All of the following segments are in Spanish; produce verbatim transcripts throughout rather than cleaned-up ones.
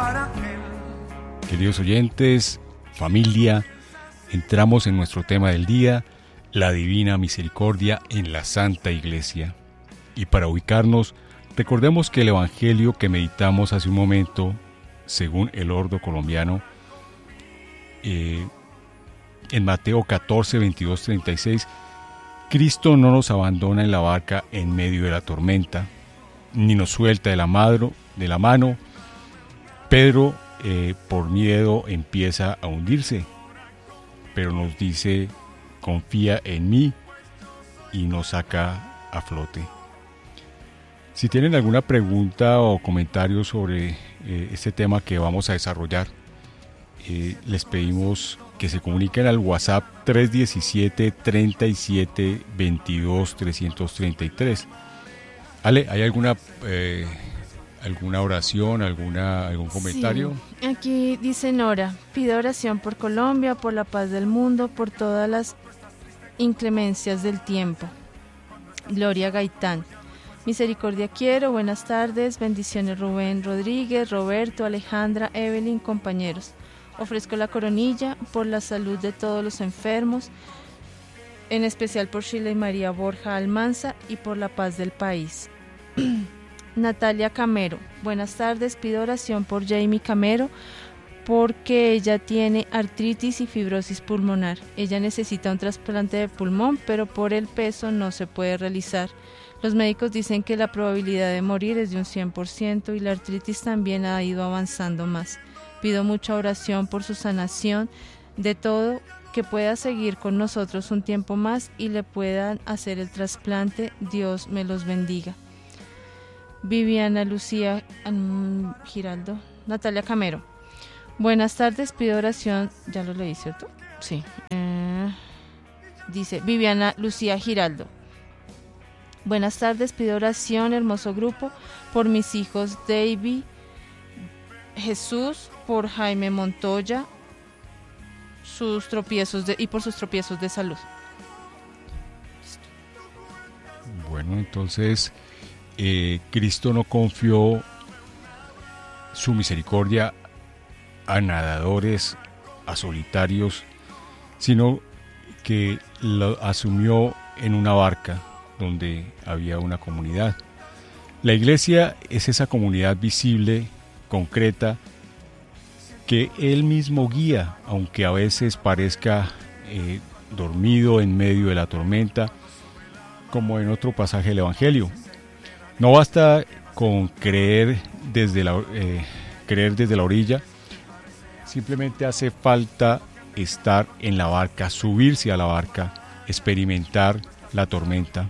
Queridos oyentes, familia, entramos en nuestro tema del día, la Divina Misericordia en la Santa Iglesia. Y para ubicarnos, recordemos que el Evangelio que meditamos hace un momento, según el Ordo Colombiano, eh, en Mateo catorce, veintidós, treinta y seis, Cristo no nos abandona en la barca en medio de la tormenta, ni nos suelta de la, madro, de la mano. Pedro, eh, por miedo, empieza a hundirse, pero nos dice, confía en mí, y nos saca a flote. Si tienen alguna pregunta o comentario sobre eh, este tema que vamos a desarrollar, eh, les pedimos que se comuniquen al WhatsApp tres uno siete, treinta y siete, veintidós, trescientos treinta y tres. Ale, ¿hay alguna eh, alguna oración, alguna algún comentario? Sí, aquí dice Nora, pido oración por Colombia, por la paz del mundo, por todas las inclemencias del tiempo. Gloria Gaitán. Misericordia quiero, buenas tardes, bendiciones Rubén Rodríguez, Roberto, Alejandra, Evelyn, compañeros. Ofrezco la coronilla por la salud de todos los enfermos, en especial por Sheila y María Borja Almanza y por la paz del país. Natalia Camero, buenas tardes, pido oración por Jamie Camero porque ella tiene artritis y fibrosis pulmonar. Ella necesita un trasplante de pulmón, pero por el peso no se puede realizar. Los médicos dicen que la probabilidad de morir es de un cien por ciento y la artritis también ha ido avanzando más. Pido mucha oración por su sanación, de todo, que pueda seguir con nosotros un tiempo más y le puedan hacer el trasplante. Dios me los bendiga. Viviana Lucía um, Giraldo. Natalia Camero. Buenas tardes, pido oración. Ya lo leí, ¿cierto? Sí. Eh, dice Viviana Lucía Giraldo. Buenas tardes, pido oración, hermoso grupo, por mis hijos David, Jesús, por Jaime Montoya, sus tropiezos de, y por sus tropiezos de salud. Bueno, entonces eh, Cristo no confió su misericordia a nadadores, a solitarios, sino que lo asumió en una barca donde había una comunidad. La iglesia es esa comunidad visible, concreta, que Él mismo guía, aunque a veces parezca eh, dormido en medio de la tormenta, como en otro pasaje del Evangelio. No basta con creer desde la, eh, creer desde la orilla, simplemente hace falta estar en la barca, subirse a la barca, experimentar la tormenta.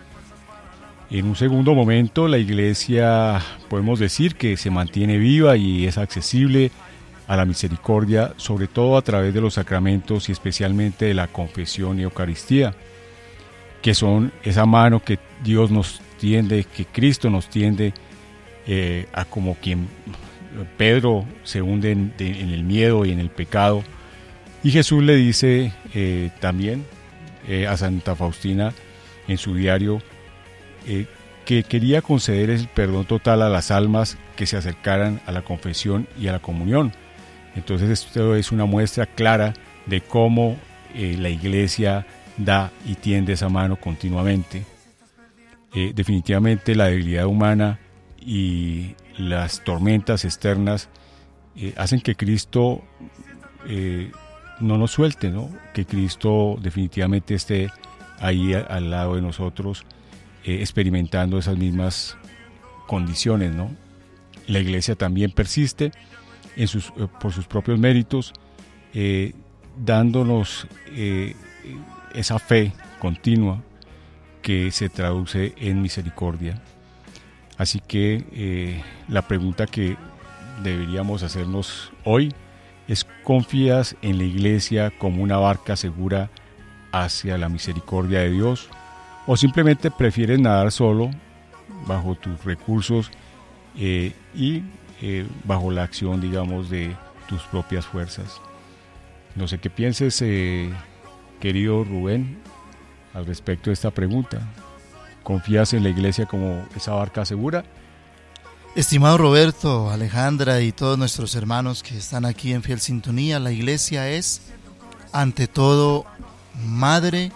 En un segundo momento, la iglesia, podemos decir que se mantiene viva y es accesible a la misericordia, sobre todo a través de los sacramentos y especialmente de la confesión y Eucaristía, que son esa mano que Dios nos tiende, que Cristo nos tiende eh, a como quien Pedro se hunde en, de, en el miedo y en el pecado. Y Jesús le dice eh, también eh, a Santa Faustina en su diario, Eh, que quería conceder el perdón total a las almas que se acercaran a la confesión y a la comunión. Entonces esto es una muestra clara de cómo eh, la iglesia da y tiende esa mano continuamente. Eh, definitivamente la debilidad humana y las tormentas externas eh, hacen que Cristo eh, no nos suelte, ¿no? Que Cristo definitivamente esté ahí a, al lado de nosotros, Eh, experimentando esas mismas condiciones, ¿no? La iglesia también persiste en sus, eh, por sus propios méritos, eh, dándonos eh, esa fe continua que se traduce en misericordia. Así que eh, la pregunta que deberíamos hacernos hoy es: ¿confías en la iglesia como una barca segura hacia la misericordia de Dios? ¿O simplemente prefieres nadar solo, bajo tus recursos eh, y eh, bajo la acción, digamos, de tus propias fuerzas? No sé qué pienses, eh, querido Rubén, al respecto de esta pregunta. ¿Confías en la iglesia como esa barca segura? Estimado Roberto, Alejandra y todos nuestros hermanos que están aquí en fiel sintonía, la iglesia es, ante todo, madre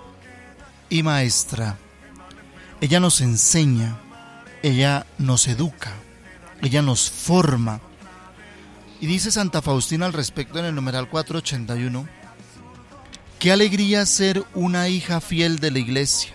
y maestra. Ella nos enseña, ella nos educa, ella nos forma. Y dice Santa Faustina al respecto en el numeral cuatrocientos ochenta y uno, qué alegría ser una hija fiel de la iglesia,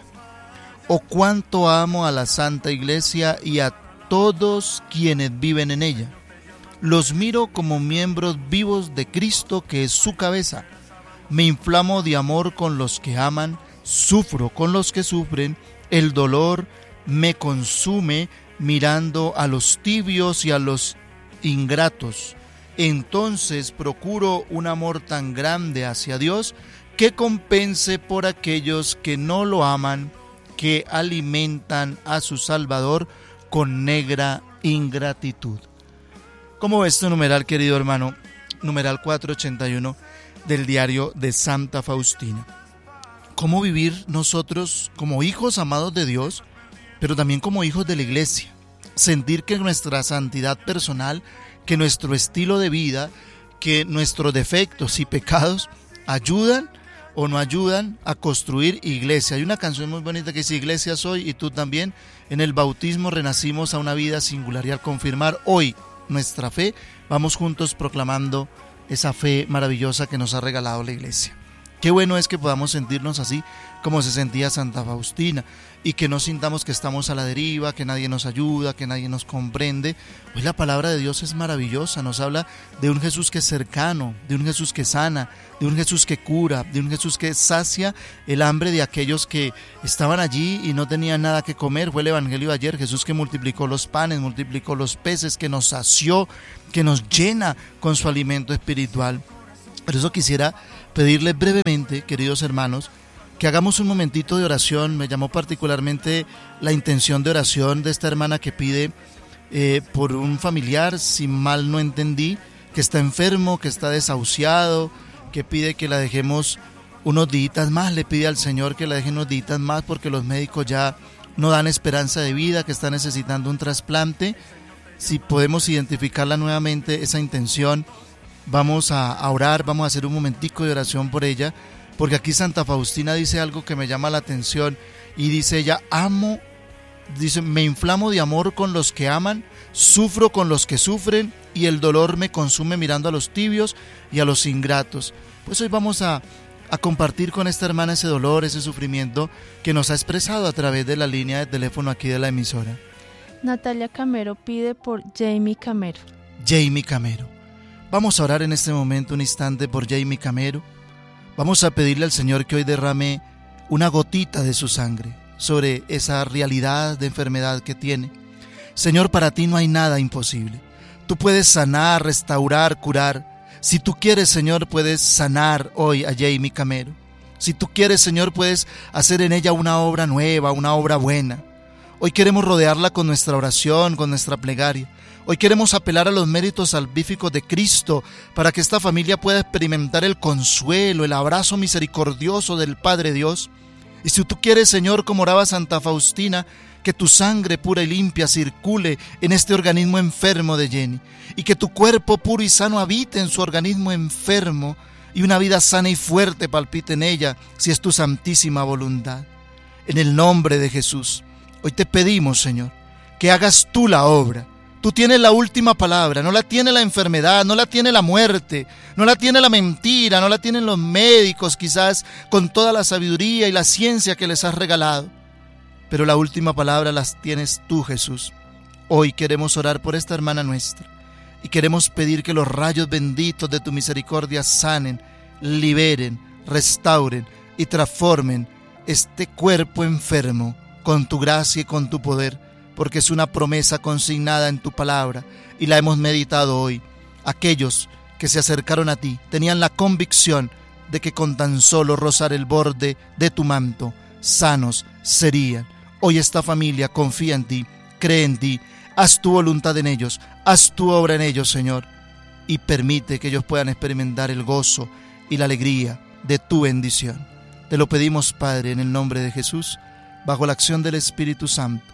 o cuánto amo a la Santa Iglesia y a todos quienes viven en ella. Los miro como miembros vivos de Cristo, que es su cabeza. Me inflamo de amor con los que aman, sufro con los que sufren, el dolor me consume mirando a los tibios y a los ingratos. Entonces procuro un amor tan grande hacia Dios que compense por aquellos que no lo aman, que alimentan a su Salvador con negra ingratitud. ¿Cómo ves tu numeral, querido hermano? Numeral cuatrocientos ochenta y uno del diario de Santa Faustina. ¿Cómo vivir nosotros como hijos amados de Dios, pero también como hijos de la iglesia? Sentir que nuestra santidad personal, que nuestro estilo de vida, que nuestros defectos y pecados ayudan o no ayudan a construir iglesia. Hay una canción muy bonita que dice: iglesia soy y tú también. En el bautismo renacimos a una vida singular, y al confirmar hoy nuestra fe, vamos juntos proclamando esa fe maravillosa que nos ha regalado la iglesia. Qué bueno es que podamos sentirnos así como se sentía Santa Faustina, y que no sintamos que estamos a la deriva, que nadie nos ayuda, que nadie nos comprende. Hoy la palabra de Dios es maravillosa, nos habla de un Jesús que es cercano, de un Jesús que sana, de un Jesús que cura, de un Jesús que sacia el hambre de aquellos que estaban allí y no tenían nada que comer. Fue el evangelio de ayer, Jesús que multiplicó los panes, multiplicó los peces, que nos sació, que nos llena con su alimento espiritual. Por eso quisiera pedirles brevemente, queridos hermanos, que hagamos un momentito de oración. Me llamó particularmente la intención de oración de esta hermana que pide eh, por un familiar, si mal no entendí, que está enfermo, que está desahuciado, que pide que la dejemos unos días más, le pide al Señor que la deje unos días más porque los médicos ya no dan esperanza de vida, que está necesitando un trasplante. Si podemos identificarla nuevamente, esa intención, vamos a, a orar, vamos a hacer un momentico de oración por ella, porque aquí Santa Faustina dice algo que me llama la atención, y dice ella: amo, dice, me inflamo de amor con los que aman, sufro con los que sufren, y el dolor me consume mirando a los tibios y a los ingratos. Pues hoy vamos a, a compartir con esta hermana ese dolor, ese sufrimiento que nos ha expresado a través de la línea de teléfono aquí de la emisora. Natalia Camero pide por Jamie Camero. Jamie Camero. Vamos a orar en este momento un instante por Jamie Camero. Vamos a pedirle al Señor que hoy derrame una gotita de su sangre sobre esa realidad de enfermedad que tiene. Señor, para ti no hay nada imposible. Tú puedes sanar, restaurar, curar. Si tú quieres, Señor, puedes sanar hoy a Jamie Camero. Si tú quieres, Señor, puedes hacer en ella una obra nueva, una obra buena. Hoy queremos rodearla con nuestra oración, con nuestra plegaria. Hoy queremos apelar a los méritos salvíficos de Cristo para que esta familia pueda experimentar el consuelo, el abrazo misericordioso del Padre Dios. Y si tú quieres, Señor, como oraba Santa Faustina, que tu sangre pura y limpia circule en este organismo enfermo de Jenny, y que tu cuerpo puro y sano habite en su organismo enfermo, y una vida sana y fuerte palpite en ella, si es tu santísima voluntad. En el nombre de Jesús, hoy te pedimos, Señor, que hagas tú la obra. Tú tienes la última palabra, no la tiene la enfermedad, no la tiene la muerte, no la tiene la mentira, no la tienen los médicos, quizás con toda la sabiduría y la ciencia que les has regalado. Pero la última palabra las tienes tú, Jesús. Hoy queremos orar por esta hermana nuestra y queremos pedir que los rayos benditos de tu misericordia sanen, liberen, restauren y transformen este cuerpo enfermo con tu gracia y con tu poder, porque es una promesa consignada en tu palabra y la hemos meditado hoy. Aquellos que se acercaron a ti tenían la convicción de que con tan solo rozar el borde de tu manto, sanos serían. Hoy esta familia confía en ti, cree en ti, haz tu voluntad en ellos, haz tu obra en ellos, Señor, y permite que ellos puedan experimentar el gozo y la alegría de tu bendición. Te lo pedimos, Padre, en el nombre de Jesús, bajo la acción del Espíritu Santo.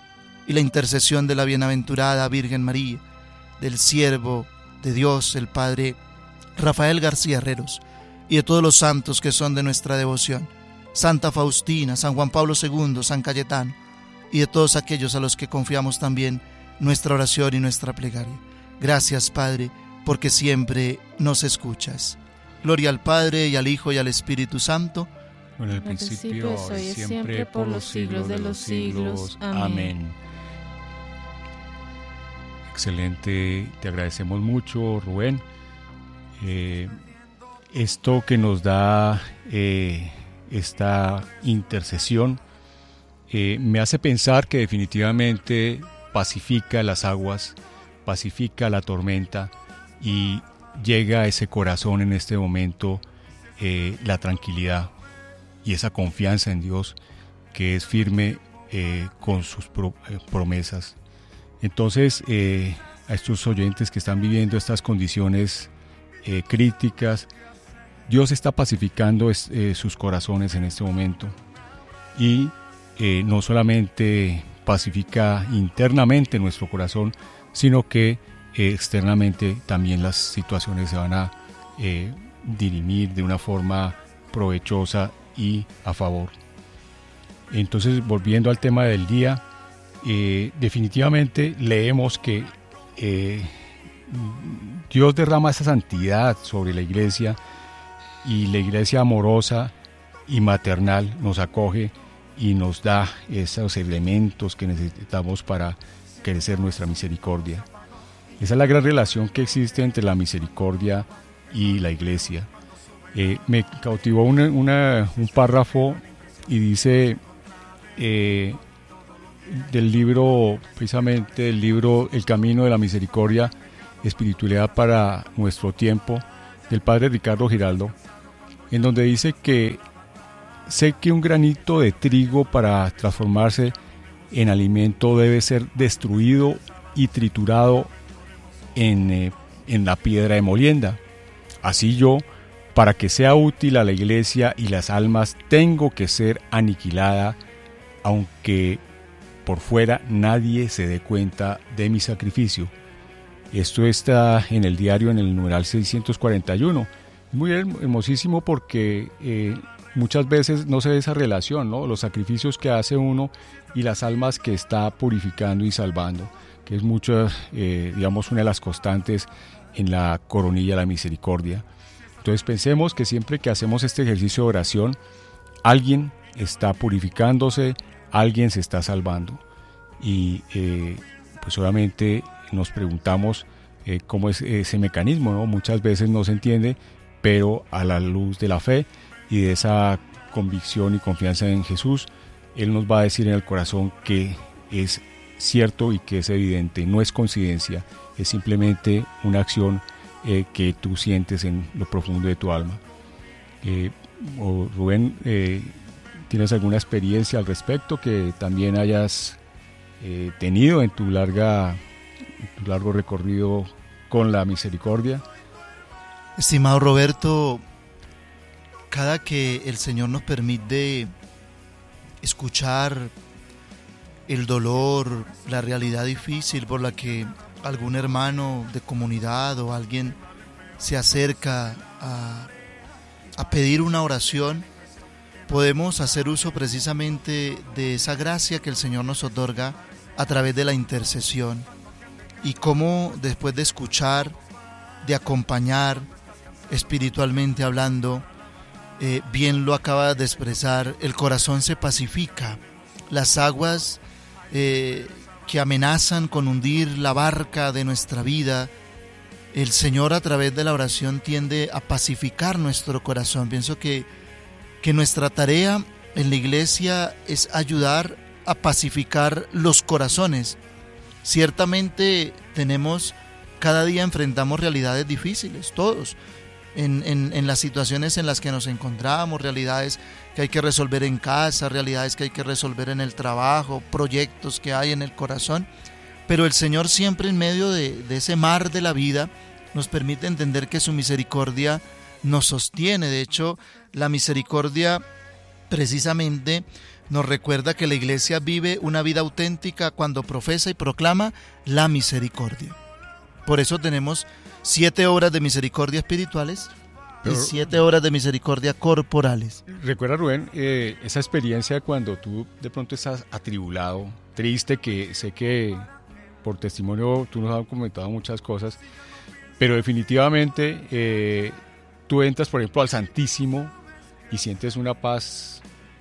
y la intercesión de la bienaventurada Virgen María, del siervo de Dios, el Padre Rafael García Herreros, y de todos los santos que son de nuestra devoción, Santa Faustina, San Juan Pablo segundo, San Cayetano, y de todos aquellos a los que confiamos también nuestra oración y nuestra plegaria. Gracias, Padre, porque siempre nos escuchas. Gloria al Padre, y al Hijo, y al Espíritu Santo, en el principio, ahora y siempre, por los siglos de los siglos. Amén. Excelente, te agradecemos mucho, Rubén. Eh, esto que nos da eh, esta intercesión eh, me hace pensar que definitivamente pacifica las aguas, pacifica la tormenta y llega a ese corazón en este momento eh, la tranquilidad y esa confianza en Dios que es firme eh, con sus pro, eh, promesas. Entonces, eh, a estos oyentes que están viviendo estas condiciones eh, críticas, Dios está pacificando eh, sus corazones en este momento y eh, no solamente pacifica internamente nuestro corazón, sino que eh, externamente también las situaciones se van a eh, dirimir de una forma provechosa y a favor. Entonces, volviendo al tema del día, eh, definitivamente leemos que eh, Dios derrama esa santidad sobre la iglesia, y la iglesia amorosa y maternal nos acoge y nos da esos elementos que necesitamos para crecer nuestra misericordia. Esa es la gran relación que existe entre la misericordia y la iglesia. Eh, me cautivó una, una, un párrafo y dice eh, del libro, precisamente del libro El Camino de la Misericordia, Espiritualidad para nuestro tiempo, del padre Ricardo Giraldo, en donde dice que sé que un granito de trigo para transformarse en alimento debe ser destruido y triturado en, eh, en la piedra de molienda. Así yo, para que sea útil a la iglesia y las almas, tengo que ser aniquilada, aunque por fuera nadie se dé cuenta de mi sacrificio. Esto está en el diario, en el numeral seiscientos cuarenta y uno. Muy hermosísimo porque eh, muchas veces no se ve esa relación, ¿no? Los sacrificios que hace uno y las almas que está purificando y salvando, que es mucho, eh, digamos, una de las constantes en la coronilla de la misericordia. Entonces pensemos que siempre que hacemos este ejercicio de oración, alguien está purificándose, alguien se está salvando. Y eh, pues obviamente nos preguntamos eh, cómo es ese mecanismo, ¿no? Muchas veces no se entiende, pero a la luz de la fe y de esa convicción y confianza en Jesús, Él nos va a decir en el corazón que es cierto y que es evidente, no es coincidencia, es simplemente una acción eh, que tú sientes en lo profundo de tu alma. Eh, o Rubén, eh, ¿tienes alguna experiencia al respecto que también hayas eh, tenido en tu, larga, en tu largo recorrido con la misericordia? Estimado Roberto, cada que el Señor nos permite escuchar el dolor, la realidad difícil por la que algún hermano de comunidad o alguien se acerca a, a pedir una oración, podemos hacer uso precisamente de esa gracia que el Señor nos otorga a través de la intercesión, y cómo después de escuchar, de acompañar, espiritualmente hablando, eh, bien lo acaba de expresar, el corazón se pacifica, las aguas eh, que amenazan con hundir la barca de nuestra vida, el Señor a través de la oración tiende a pacificar nuestro corazón. Pienso que, que nuestra tarea en la iglesia es ayudar a pacificar los corazones. Ciertamente tenemos, cada día enfrentamos realidades difíciles, todos, En, en, en las situaciones en las que nos encontramos, realidades que hay que resolver en casa, realidades que hay que resolver en el trabajo, proyectos que hay en el corazón, pero el Señor siempre en medio de, de ese mar de la vida nos permite entender que su misericordia nos sostiene. De hecho, la misericordia precisamente nos recuerda que la iglesia vive una vida auténtica cuando profesa y proclama la misericordia. Por eso tenemos siete horas de misericordia espirituales y Pero, siete horas de misericordia corporales. Recuerda, Rubén, eh, esa experiencia cuando tú de pronto estás atribulado, triste, que sé que por testimonio tú nos has comentado muchas cosas, pero definitivamente eh, tú entras, por ejemplo, al Santísimo y sientes una paz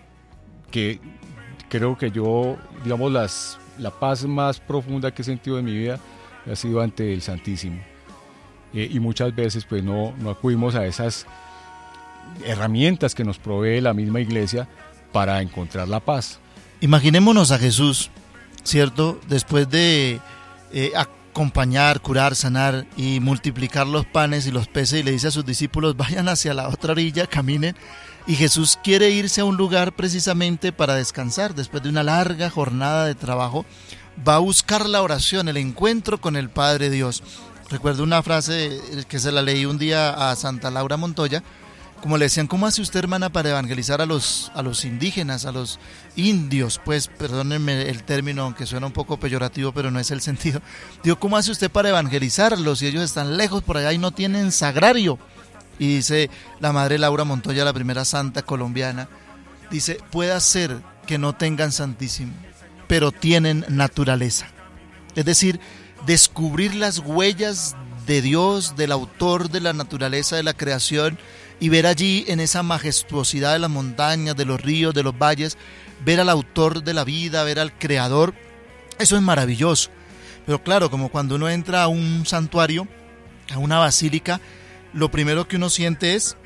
que creo que yo, digamos, las, la paz más profunda que he sentido en mi vida ha sido ante el Santísimo. Eh, y muchas veces pues no, no acudimos a esas herramientas que nos provee la misma iglesia para encontrar la paz. Imaginémonos a Jesús, ¿cierto? Después de eh, acompañar, curar, sanar y multiplicar los panes y los peces, y le dice a sus discípulos, vayan hacia la otra orilla, caminen. Y Jesús quiere irse a un lugar precisamente para descansar. Después de una larga jornada de trabajo, va a buscar la oración, el encuentro con el Padre Dios. Recuerdo una frase que se la leí un día a Santa Laura Montoya, como le decían, ¿cómo hace usted, hermana, para evangelizar a los, a los indígenas, a los indios? Pues, perdónenme el término, aunque suena un poco peyorativo, pero no es el sentido. Digo, ¿cómo hace usted para evangelizarlos si ellos están lejos por allá y no tienen sagrario? Y dice la madre Laura Montoya, la primera santa colombiana, dice, puede ser que no tengan santísimo, pero tienen naturaleza. Es decir, descubrir las huellas de Dios, del autor de la naturaleza, de la creación, y ver allí en esa majestuosidad de las montañas, de los ríos, de los valles, ver al autor de la vida, ver al creador, eso es maravilloso. Pero claro, como cuando uno entra a un santuario, a una basílica, lo primero que uno siente es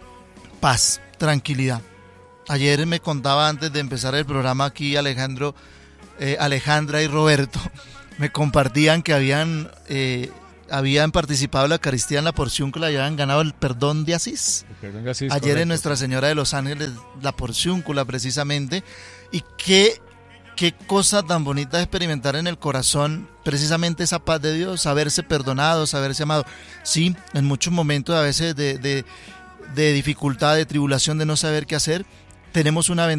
paz, tranquilidad. Ayer me contaba antes de empezar el programa aquí Alejandro, eh, Alejandra y Roberto, me compartían que habían, eh, habían participado en la Eucaristía en la porciúncula y habían ganado el perdón de Asís. El perdón de Asís, ayer correcto. En Nuestra Señora de los Ángeles, la porciúncula precisamente, y qué, qué cosa tan bonita de experimentar en el corazón precisamente esa paz de Dios, saberse perdonado, saberse amado. Sí, en muchos momentos a veces de, de, de dificultad, de tribulación, de no saber qué hacer, tenemos una bendición